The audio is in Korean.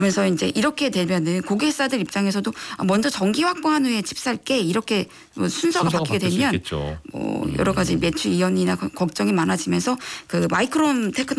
그래서 이제 이렇게 되면은 고객사들 입장에서도 먼저 전기 확보한 후에 집 살게 이렇게 순서가 바뀌게 되면 뭐 여러 가지 매출 이연이나 걱정이 많아지면서 그 마이크론 테크놀로지